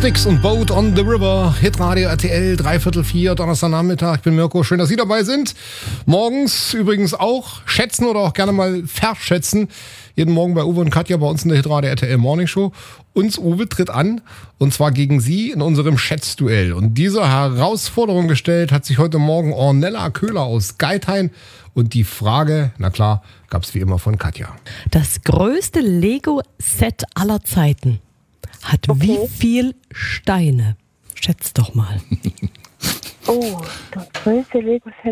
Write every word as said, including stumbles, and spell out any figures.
Styx und Boat on the River, Hitradio R T L, dreiviertel vier, Donnerstagnachmittag. Ich bin Mirko, schön, dass Sie dabei sind. Morgens übrigens auch schätzen oder auch gerne mal verschätzen. Jeden Morgen bei Uwe und Katja bei uns in der Hitradio R T L Morning Show. Uns Uwe tritt an und zwar gegen Sie in unserem Schätzduell. Und diese Herausforderung gestellt hat sich heute Morgen Ornella Köhler aus Geithain. Und die Frage, na klar, gab es wie immer von Katja. Das größte Lego-Set aller Zeiten hat Okay. wie viel Steine? Schätz doch mal. Oh, das größte Lego-Set